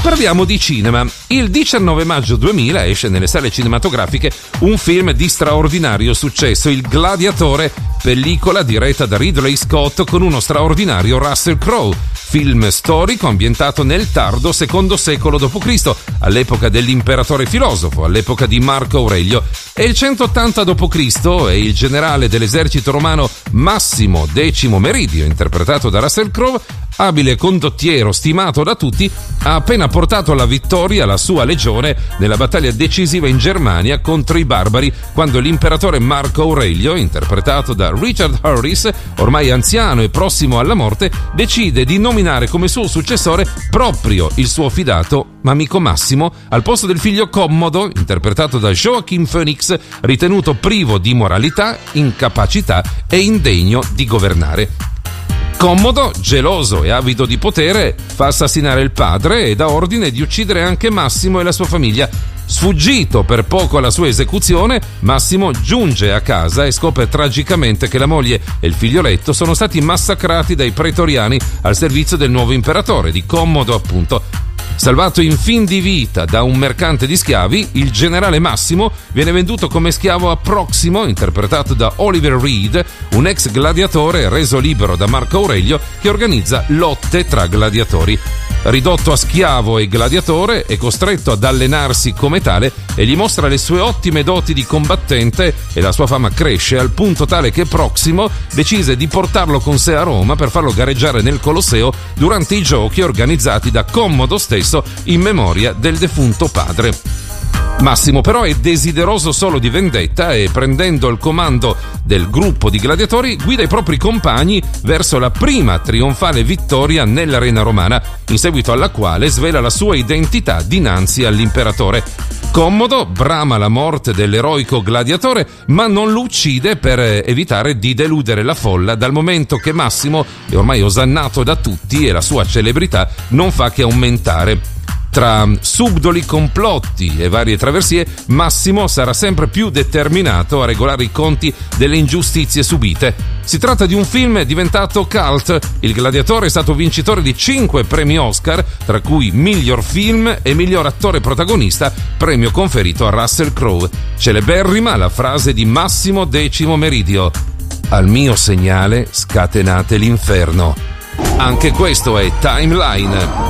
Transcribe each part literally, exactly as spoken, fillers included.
Parliamo di cinema. Il diciannove maggio duemila esce nelle sale cinematografiche un film di straordinario successo, Il Gladiatore, pellicola diretta da Ridley Scott con uno straordinario Russell Crowe. Film storico ambientato nel tardo secondo secolo dopo Cristo, all'epoca dell'imperatore filosofo, all'epoca di Marco Aurelio. È il centottanta dopo Cristo e il generale dell'esercito romano Massimo Decimo Meridio, interpretato da Russell Crowe, abile condottiero stimato da tutti, ha appena portato alla vittoria la sua legione nella battaglia decisiva in Germania contro i barbari, quando l'imperatore Marco Aurelio, interpretato da Richard Harris, ormai anziano e prossimo alla morte, decide di nominare come suo successore proprio il suo fidato amico Massimo, al posto del figlio Commodo, interpretato da Joaquin Phoenix, ritenuto privo di moralità, incapacità e indegno di governare. Commodo, geloso e avido di potere, fa assassinare il padre e dà ordine di uccidere anche Massimo e la sua famiglia. Sfuggito per poco alla sua esecuzione, Massimo giunge a casa e scopre tragicamente che la moglie e il figlioletto sono stati massacrati dai pretoriani al servizio del nuovo imperatore, di Commodo appunto. Salvato in fin di vita da un mercante di schiavi, il generale Massimo viene venduto come schiavo a Proximo, interpretato da Oliver Reed, un ex gladiatore reso libero da Marco Aurelio che organizza lotte tra gladiatori. Ridotto a schiavo e gladiatore, è costretto ad allenarsi come tale e gli mostra le sue ottime doti di combattente e la sua fama cresce al punto tale che Proximo decise di portarlo con sé a Roma per farlo gareggiare nel Colosseo durante i giochi organizzati da Commodo stesso in memoria del defunto padre. Massimo però è desideroso solo di vendetta e, prendendo il comando del gruppo di gladiatori, guida i propri compagni verso la prima trionfale vittoria nell'arena romana, in seguito alla quale svela la sua identità dinanzi all'imperatore. Commodo brama la morte dell'eroico gladiatore, ma non lo uccide per evitare di deludere la folla, dal momento che Massimo è ormai osannato da tutti e la sua celebrità non fa che aumentare. Tra subdoli complotti e varie traversie, Massimo sarà sempre più determinato a regolare i conti delle ingiustizie subite. Si tratta di un film diventato cult. Il Gladiatore è stato vincitore di cinque premi Oscar, tra cui miglior film e miglior attore protagonista, premio conferito a Russell Crowe. Celeberrima la frase di Massimo Decimo Meridio: "Al mio segnale scatenate l'inferno". Anche questo è Timeline.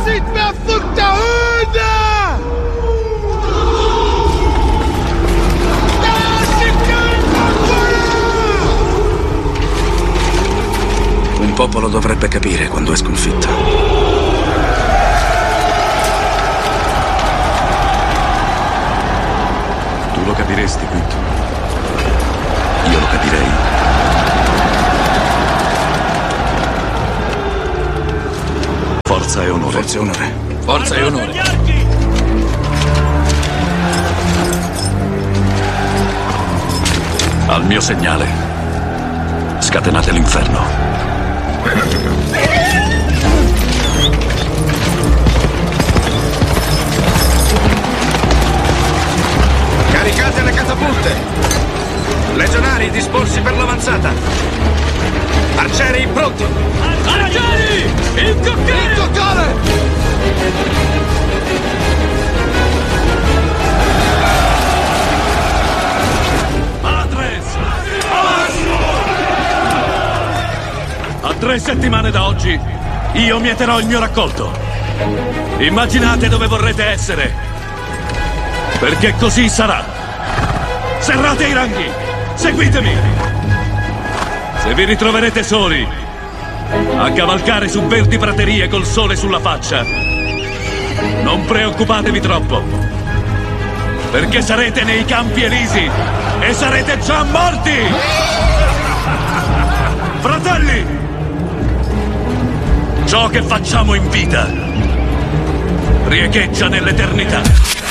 Un popolo dovrebbe capire quando è sconfitto. Tu lo capiresti, Quinto? Io lo capirei. Forza e onore. Forza e onore. Forza e onore. Al mio segnale, scatenate l'inferno. Caricate le catapulte. Legionari disposti per l'avanzata. Arcieri pronti. Arcieri! Incoccare! Incoccare! Adres! A tre settimane da oggi io mieterò il mio raccolto. Immaginate dove vorrete essere, perché così sarà. Serrate i ranghi, seguitemi. Se vi ritroverete soli a cavalcare su verdi praterie col sole sulla faccia, non preoccupatevi troppo, perché sarete nei campi elisi e sarete già morti! Fratelli, ciò che facciamo in vita riecheggia nell'eternità.